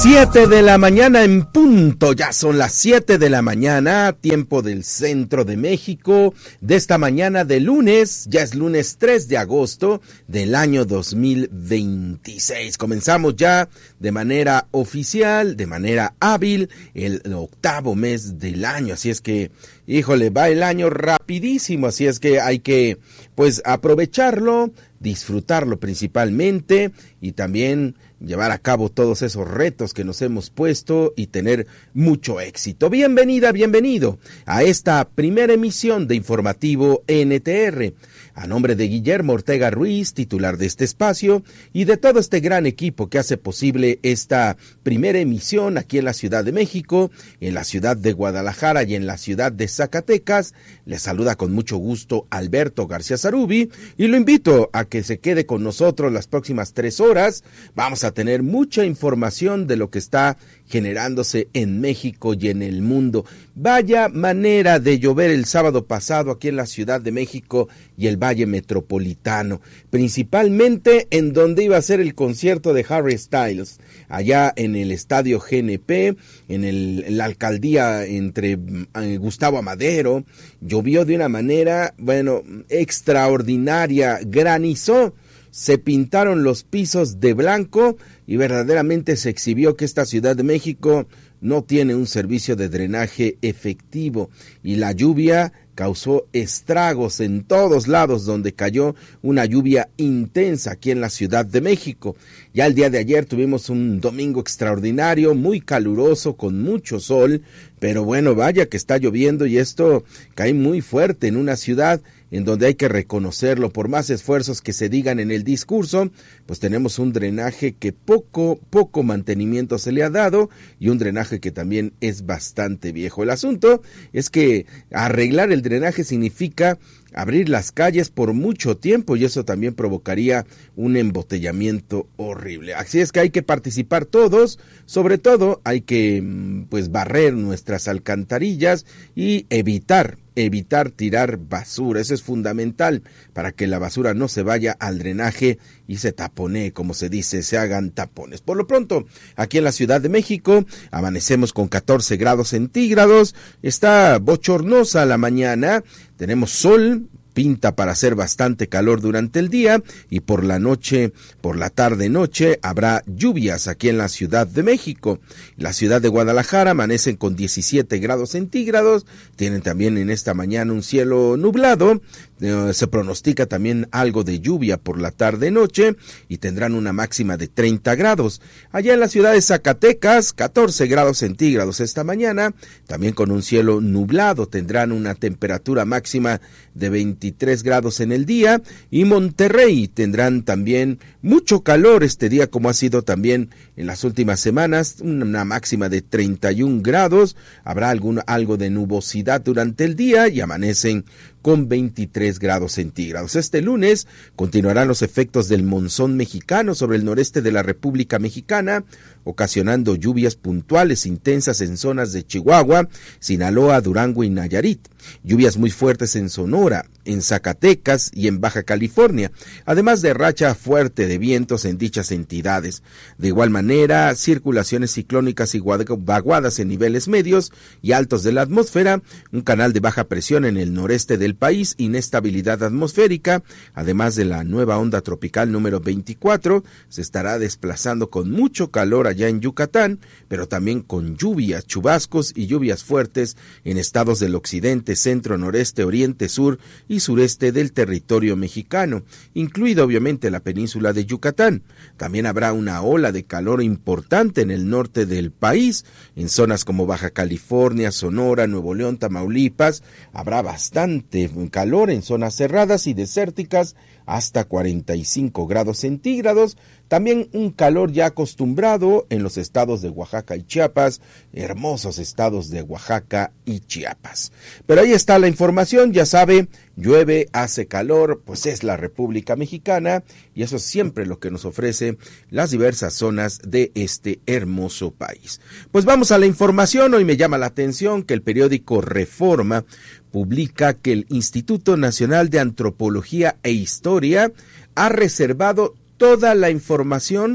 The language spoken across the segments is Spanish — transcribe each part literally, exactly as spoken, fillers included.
Siete de la mañana en punto, ya son las siete de la mañana, tiempo del centro de México, de esta mañana de lunes, ya es lunes tres de agosto del año dos mil veintiséis. Comenzamos ya de manera oficial, de manera hábil, el octavo mes del año, así es que, híjole, va el año rapidísimo, así es que hay que, pues, aprovecharlo, disfrutarlo principalmente y también llevar a cabo todos esos retos que nos hemos puesto y tener mucho éxito. Bienvenida, bienvenido a esta primera emisión de Informativo N T R. A nombre de Guillermo Ortega Ruiz, titular de este espacio, y de todo este gran equipo que hace posible esta primera emisión aquí en la Ciudad de México, en la ciudad de Guadalajara y en la ciudad de Zacatecas, les saluda con mucho gusto Alberto García Zarubi y lo invito a que se quede con nosotros las próximas tres horas. Vamos a tener mucha información de lo que está generándose en México y en el mundo. Vaya manera de llover el sábado pasado aquí en la Ciudad de México y el Valle Metropolitano, principalmente en donde iba a ser el concierto de Harry Styles, allá en el Estadio G N P, en, el, en la alcaldía entre eh, Gustavo Amadero. Llovió de una manera, bueno, extraordinaria, granizó, se pintaron los pisos de blanco y verdaderamente se exhibió que esta Ciudad de México no tiene un servicio de drenaje efectivo y la lluvia causó estragos en todos lados donde cayó una lluvia intensa aquí en la Ciudad de México. Ya el día de ayer tuvimos un domingo extraordinario, muy caluroso, con mucho sol, pero bueno, vaya que está lloviendo y esto cae muy fuerte en una ciudad en donde hay que reconocerlo, por más esfuerzos que se digan en el discurso, pues tenemos un drenaje que poco, poco mantenimiento se le ha dado y un drenaje que también es bastante viejo. El asunto es que arreglar el drenaje significa abrir las calles por mucho tiempo y eso también provocaría un embotellamiento horrible. Así es que hay que participar todos, sobre todo hay que pues barrer nuestras alcantarillas y evitar evitar tirar basura, eso es fundamental para que la basura no se vaya al drenaje y se taponee, como se dice, se hagan tapones. Por lo pronto, aquí en la Ciudad de México, amanecemos con catorce grados centígrados, está bochornosa la mañana, tenemos sol, pinta para hacer bastante calor durante el día y por la noche, por la tarde-noche, habrá lluvias aquí en la Ciudad de México. La ciudad de Guadalajara amanecen con diecisiete grados centígrados, tienen también en esta mañana un cielo nublado, eh, se pronostica también algo de lluvia por la tarde-noche y tendrán una máxima de treinta grados. Allá en la ciudad de Zacatecas, catorce grados centígrados esta mañana, también con un cielo nublado, tendrán una temperatura máxima de veintitrés grados en el día y Monterrey tendrán también mucho calor este día como ha sido también en las últimas semanas, una máxima de treinta y un grados, habrá algún, algo de nubosidad durante el día y amanecen con veintitrés grados centígrados. Este lunes continuarán los efectos del monzón mexicano sobre el noreste de la República Mexicana, ocasionando lluvias puntuales intensas en zonas de Chihuahua, Sinaloa, Durango y Nayarit. Lluvias muy fuertes en Sonora, en Zacatecas y en Baja California, además de racha fuerte de vientos en dichas entidades. De igual manera, circulaciones ciclónicas y vaguadas en niveles medios y altos de la atmósfera, un canal de baja presión en el noreste del país, inestabilidad atmosférica, además de la nueva onda tropical número veinticuatro, se estará desplazando con mucho calor allá en Yucatán, pero también con lluvias, chubascos y lluvias fuertes en estados del occidente, centro, noreste, oriente, sur y sureste del territorio mexicano, incluida obviamente la península de Yucatán. También habrá una ola de calor importante en el norte del país, en zonas como Baja California, Sonora, Nuevo León, Tamaulipas, habrá bastante calor en zonas cerradas y desérticas, hasta cuarenta y cinco grados centígrados, también un calor ya acostumbrado en los estados de Oaxaca y Chiapas, hermosos estados de Oaxaca y Chiapas. Pero ahí está la información, ya sabe, llueve, hace calor, pues es la República Mexicana y eso es siempre lo que nos ofrece las diversas zonas de este hermoso país. Pues vamos a la información, hoy me llama la atención que el periódico Reforma publica que el Instituto Nacional de Antropología e Historia ha reservado toda la información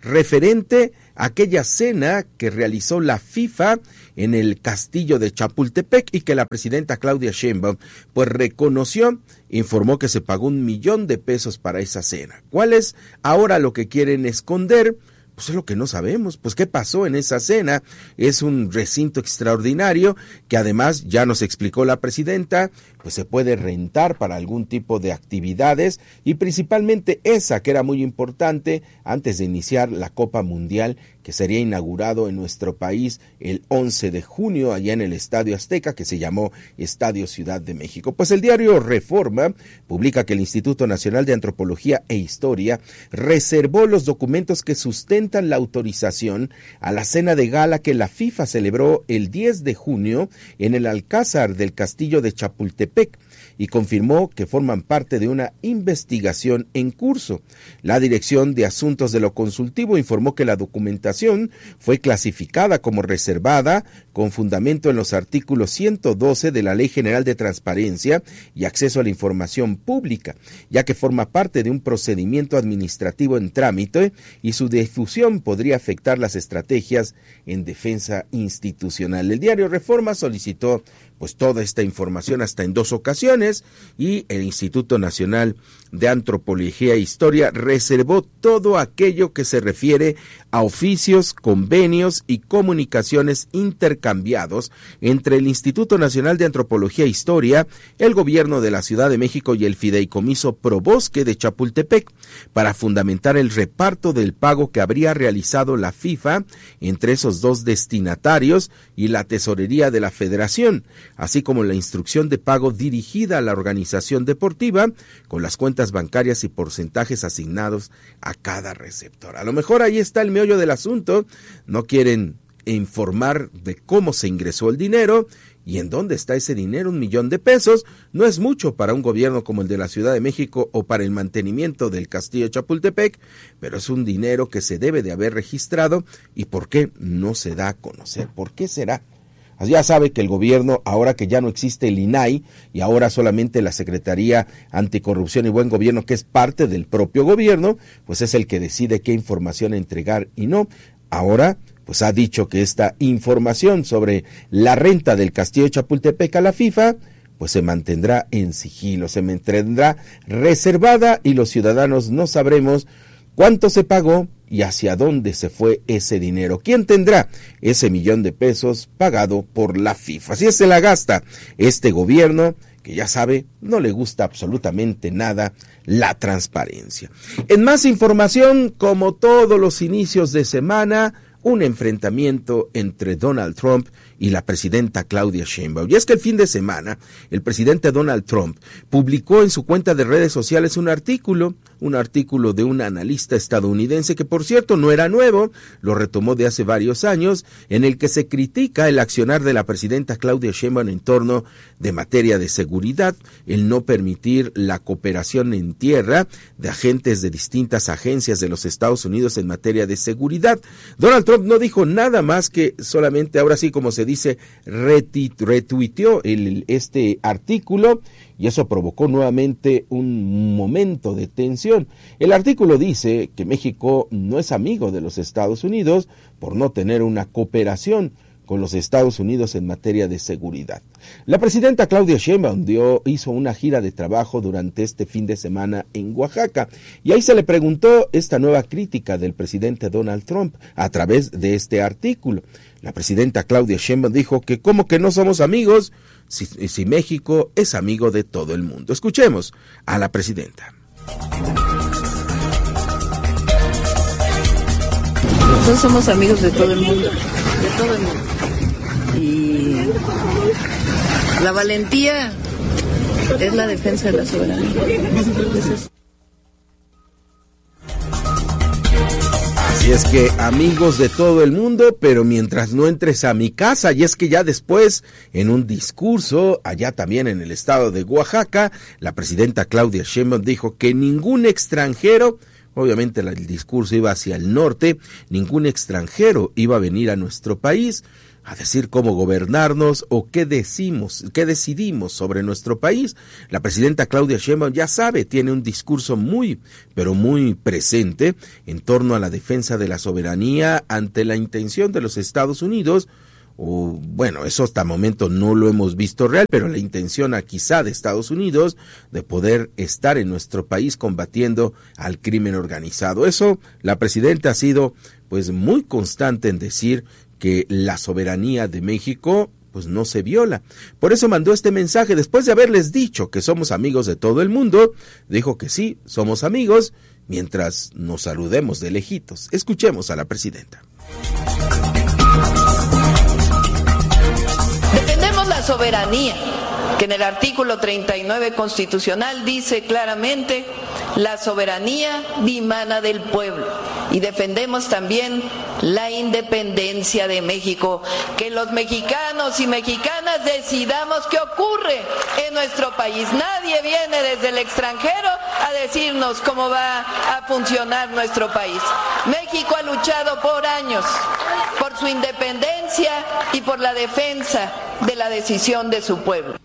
referente a aquella cena que realizó la FIFA en el castillo de Chapultepec y que la presidenta Claudia Sheinbaum pues reconoció, informó que se pagó un millón de pesos para esa cena. ¿Cuál es ahora lo que quieren esconder? Pues es lo que no sabemos. Pues qué pasó en esa cena. Es un recinto extraordinario que además ya nos explicó la presidenta, pues se puede rentar para algún tipo de actividades y principalmente esa que era muy importante antes de iniciar la Copa Mundial que sería inaugurado en nuestro país el once de junio allá en el Estadio Azteca, que se llamó Estadio Ciudad de México. Pues el diario Reforma publica que el Instituto Nacional de Antropología e Historia reservó los documentos que sustentan la autorización a la cena de gala que la FIFA celebró el diez de junio en el Alcázar del Castillo de Chapultepec y confirmó que forman parte de una investigación en curso. La Dirección de Asuntos de lo Consultivo informó que la documentación fue clasificada como reservada con fundamento en los artículos ciento doce de la Ley General de Transparencia y Acceso a la Información Pública, ya que forma parte de un procedimiento administrativo en trámite y su difusión podría afectar las estrategias en defensa institucional. El diario Reforma solicitó pues toda esta información hasta en dos ocasiones y el Instituto Nacional de Antropología e Historia reservó todo aquello que se refiere a oficios, convenios y comunicaciones intercambiados entre el Instituto Nacional de Antropología e Historia, el Gobierno de la Ciudad de México y el Fideicomiso Probosque de Chapultepec para fundamentar el reparto del pago que habría realizado la FIFA entre esos dos destinatarios y la Tesorería de la Federación, así como la instrucción de pago dirigida a la organización deportiva con las cuentas bancarias y porcentajes asignados a cada receptor. A lo mejor ahí está el meollo del asunto, no quieren informar de cómo se ingresó el dinero y en dónde está ese dinero. Un millón de pesos no es mucho para un gobierno como el de la Ciudad de México o para el mantenimiento del Castillo de Chapultepec, pero es un dinero que se debe de haber registrado y ¿por qué no se da a conocer? ¿Por qué será? Ya sabe que el gobierno, ahora que ya no existe el I N A I y ahora solamente la Secretaría Anticorrupción y Buen Gobierno, que es parte del propio gobierno, pues es el que decide qué información entregar y no. Ahora, pues ha dicho que esta información sobre la renta del Castillo de Chapultepec a la FIFA, pues se mantendrá en sigilo, se mantendrá reservada y los ciudadanos no sabremos cuánto se pagó y hacia dónde se fue ese dinero. ¿Quién tendrá ese millón de pesos pagado por la FIFA? Así es, se la gasta este gobierno que ya sabe, no le gusta absolutamente nada la transparencia. En más información, como todos los inicios de semana, un enfrentamiento entre Donald Trump y la presidenta Claudia Sheinbaum. Y es que el fin de semana, el presidente Donald Trump publicó en su cuenta de redes sociales un artículo, un artículo de un analista estadounidense que, por cierto, no era nuevo, lo retomó de hace varios años, en el que se critica el accionar de la presidenta Claudia Sheinbaum en torno de materia de seguridad, el no permitir la cooperación en tierra de agentes de distintas agencias de los Estados Unidos en materia de seguridad. Donald Trump no dijo nada más que solamente, ahora sí como se dice, retuiteó el, este artículo y eso provocó nuevamente un momento de tensión. El artículo dice que México no es amigo de los Estados Unidos por no tener una cooperación con los Estados Unidos en materia de seguridad. La presidenta Claudia Sheinbaum dio, hizo una gira de trabajo durante este fin de semana en Oaxaca y ahí se le preguntó esta nueva crítica del presidente Donald Trump a través de este artículo. La presidenta Claudia Sheinbaum dijo que ¿cómo que no somos amigos si, si México es amigo de todo el mundo? Escuchemos a la presidenta. Nosotros somos amigos de todo el mundo, de todo el mundo. Y la valentía es la defensa de la soberanía. Entonces, Así es que amigos de todo el mundo, pero mientras no entres a mi casa, y es que ya después, en un discurso, allá también en el estado de Oaxaca, la presidenta Claudia Sheinbaum dijo que ningún extranjero, obviamente el discurso iba hacia el norte, ningún extranjero iba a venir a nuestro país. a decir cómo gobernarnos o qué decimos, qué decidimos sobre nuestro país. La presidenta Claudia Sheinbaum ya sabe, tiene un discurso muy, pero muy presente en torno a la defensa de la soberanía ante la intención de los Estados Unidos, o bueno, eso hasta el momento no lo hemos visto real, pero la intención a quizá de Estados Unidos de poder estar en nuestro país combatiendo al crimen organizado. Eso, la presidenta ha sido pues muy constante en decir que la soberanía de México pues no se viola. Por eso mandó este mensaje, después de haberles dicho que somos amigos de todo el mundo, dijo que sí, somos amigos, mientras nos saludemos de lejitos. Escuchemos a la presidenta. Defendemos la soberanía, que en el artículo treinta y nueve constitucional dice claramente: la soberanía dimana del pueblo. Y defendemos también la independencia de México, que los mexicanos y mexicanas decidamos qué ocurre en nuestro país. Nadie viene desde el extranjero a decirnos cómo va a funcionar nuestro país. México ha luchado por años por su independencia y por la defensa de la decisión de su pueblo.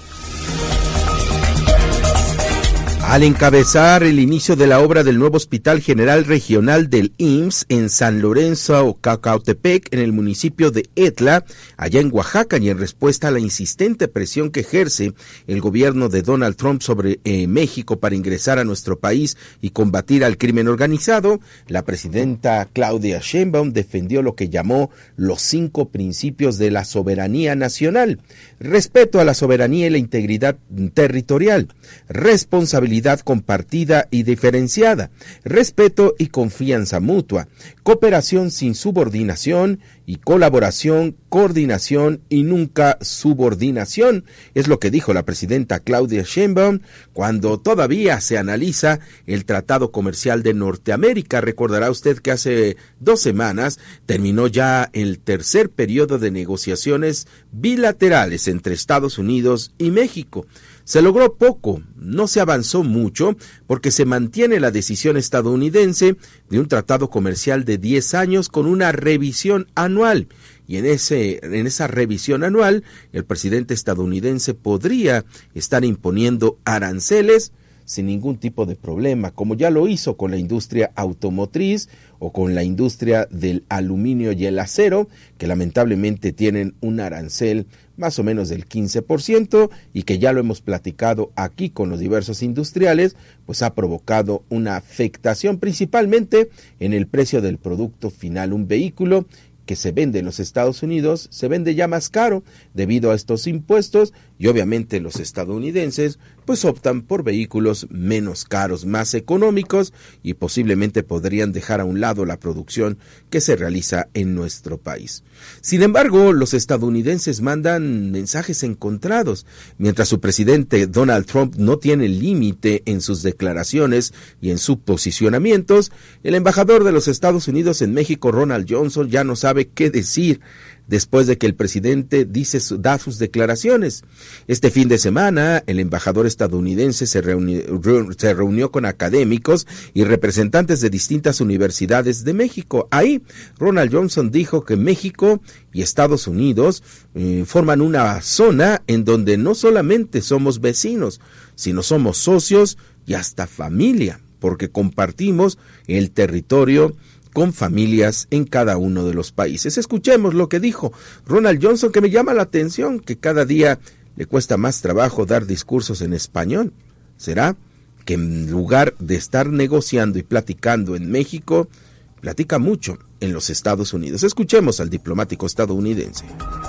Al encabezar el inicio de la obra del nuevo Hospital General Regional del I M S S en San Lorenzo, Cacautepec, en el municipio de Etla, allá en Oaxaca, y en respuesta a la insistente presión que ejerce el gobierno de Donald Trump sobre eh, México para ingresar a nuestro país y combatir al crimen organizado, la presidenta Claudia Sheinbaum defendió lo que llamó los cinco principios de la soberanía nacional: respeto a la soberanía y la integridad territorial, responsabilidad compartida y diferenciada, respeto y confianza mutua, cooperación sin subordinación y colaboración, coordinación y nunca subordinación. Es lo que dijo la presidenta Claudia Sheinbaum cuando todavía se analiza el Tratado Comercial de Norteamérica. Recordará usted que hace dos semanas terminó ya el tercer periodo de negociaciones bilaterales entre Estados Unidos y México. Se logró poco, no se avanzó mucho, porque se mantiene la decisión estadounidense de un tratado comercial de diez años con una revisión anual. Y en ese, en esa revisión anual, el presidente estadounidense podría estar imponiendo aranceles sin ningún tipo de problema, como ya lo hizo con la industria automotriz o con la industria del aluminio y el acero, que lamentablemente tienen un arancel más o menos del quince por ciento y que ya lo hemos platicado aquí con los diversos industriales, pues ha provocado una afectación principalmente en el precio del producto final. Un vehículo que se vende en los Estados Unidos se vende ya más caro debido a estos impuestos, y obviamente los estadounidenses pues optan por vehículos menos caros, más económicos, y posiblemente podrían dejar a un lado la producción que se realiza en nuestro país. Sin embargo, los estadounidenses mandan mensajes encontrados. Mientras su presidente Donald Trump no tiene límite en sus declaraciones y en sus posicionamientos, el embajador de los Estados Unidos en México, Ronald Johnson, ya no sabe qué decir después de que el presidente dice, da sus declaraciones. Este fin de semana, el embajador estadounidense se reunió, se reunió con académicos y representantes de distintas universidades de México. Ahí, Ronald Johnson dijo que México y Estados Unidos eh, forman una zona en donde no solamente somos vecinos, sino somos socios y hasta familia, porque compartimos el territorio con familias en cada uno de los países. Escuchemos lo que dijo Ronald Johnson, que me llama la atención, que cada día le cuesta más trabajo dar discursos en español. ¿Será que en lugar de estar negociando y platicando en México, platica mucho en los Estados Unidos? Escuchemos al diplomático estadounidense.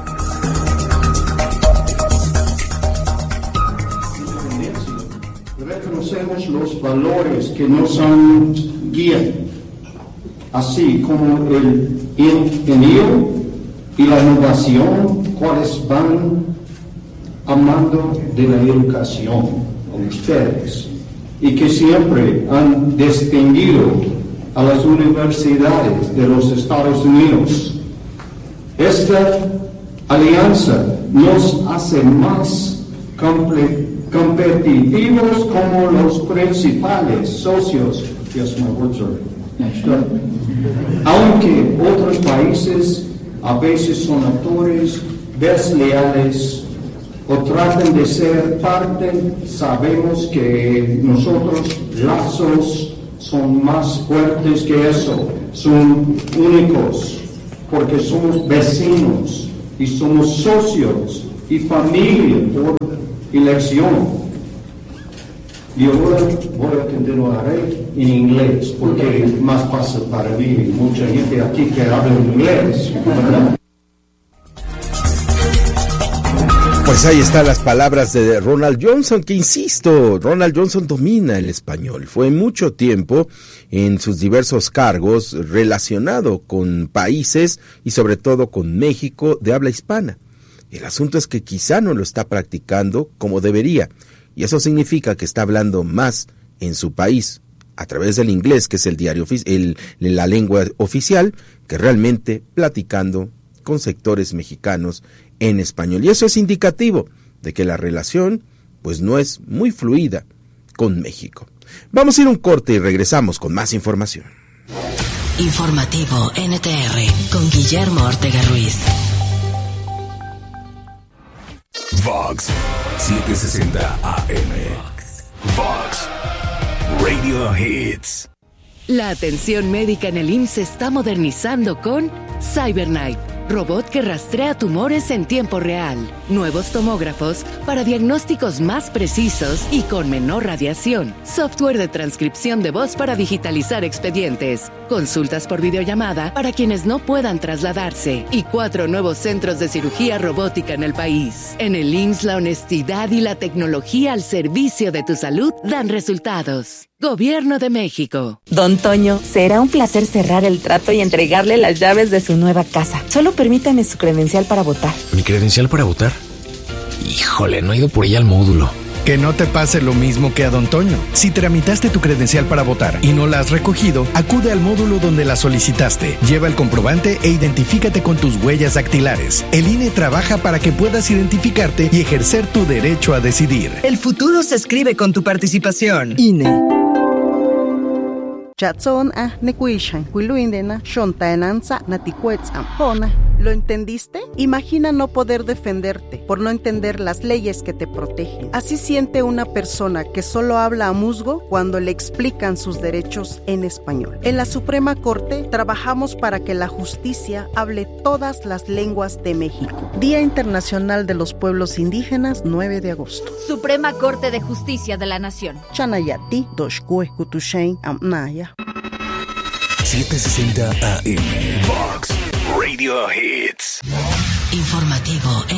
Reconocemos los valores que nos han guiado, así como el ingenio y la innovación, cuales van amando de la educación a ustedes, y que siempre han distinguido a las universidades de los Estados Unidos. Esta alianza nos hace más comple- competitivos como los principales socios. Yes, my words are... Aunque otros países a veces son actores desleales o tratan de ser parte. Sabemos que nosotros lazos son más fuertes que eso, son únicos, porque somos vecinos y somos socios y familia por elección. Y ahora voy a continuar en inglés, porque es más fácil para mí. Mucha gente aquí que habla inglés, ¿verdad? Pues ahí están las palabras de Ronald Johnson, que insisto, Ronald Johnson domina el español. Fue mucho tiempo en sus diversos cargos relacionado con países y sobre todo con México de habla hispana. El asunto es que quizá no lo está practicando como debería, y eso significa que está hablando más en su país a través del inglés, que es el diario el, la lengua oficial, que realmente platicando con sectores mexicanos en español. Y eso es indicativo de que la relación pues no es muy fluida con México. Vamos a ir a un corte y regresamos con más información. Informativo N T R con Guillermo Ortega Ruiz. Vox setecientos sesenta A M. Vox Radio Hits. La atención médica en el I M S S se está modernizando con CyberKnife, robot que rastrea tumores en tiempo real. Nuevos tomógrafos para diagnósticos más precisos y con menor radiación. Software de transcripción de voz para digitalizar expedientes. Consultas por videollamada para quienes no puedan trasladarse. Y cuatro nuevos centros de cirugía robótica en el país. En el I M S S la honestidad y la tecnología al servicio de tu salud dan resultados. Gobierno de México. Don Toño, será un placer cerrar el trato y entregarle las llaves de su nueva casa. Solo permítame su credencial para votar. ¿Mi credencial para votar? Híjole, no he ido por ella al módulo. Que no te pase lo mismo que a Don Toño. Si tramitaste tu credencial para votar y no la has recogido, acude al módulo donde la solicitaste. Lleva el comprobante e identifícate con tus huellas dactilares. El I N E trabaja para que puedas identificarte y ejercer tu derecho a decidir. El futuro se escribe con tu participación. I N E. Chatson a nekuishan, huiluindena, shontaenanza, natikuetzam, hona. ¿Lo entendiste? Imagina no poder defenderte por no entender las leyes que te protegen. Así siente una persona que solo habla a musgo cuando le explican sus derechos en español. En la Suprema Corte trabajamos para que la justicia hable todas las lenguas de México. Día Internacional de los Pueblos Indígenas, nueve de agosto. Suprema Corte de Justicia de la Nación. Chanayati, Doshkue, Kutushain, Amnaya. setecientos sesenta A M. Vox Radio Hits. Informativo